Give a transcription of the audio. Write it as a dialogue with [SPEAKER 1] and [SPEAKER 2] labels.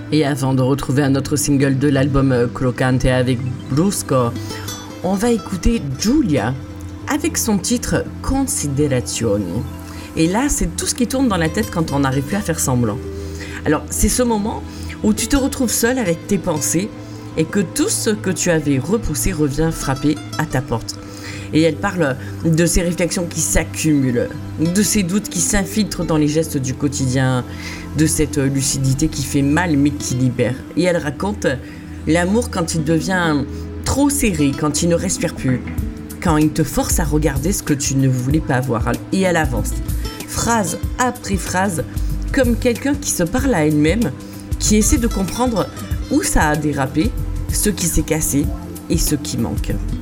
[SPEAKER 1] Et avant de retrouver un autre single de l'album Croccante avec Brusco, on va écouter Giulia avec son titre Considerazioni. Et là, c'est tout ce qui tourne dans la tête quand on n'arrive plus à faire semblant. Alors, c'est ce moment où tu te retrouves seul avec tes pensées et que tout ce que tu avais repoussé revient frapper à ta porte. Et elle parle de ces réflexions qui s'accumulent, de ces doutes qui s'infiltrent dans les gestes du quotidien, de cette lucidité qui fait mal mais qui libère. Et elle raconte l'amour quand il devient trop serré, quand il ne respire plus, quand il te force à regarder ce que tu ne voulais pas voir. Et elle avance, phrase après phrase, comme quelqu'un qui se parle à elle-même, qui essaie de comprendre où ça a dérapé, ce qui s'est cassé et ce qui manque.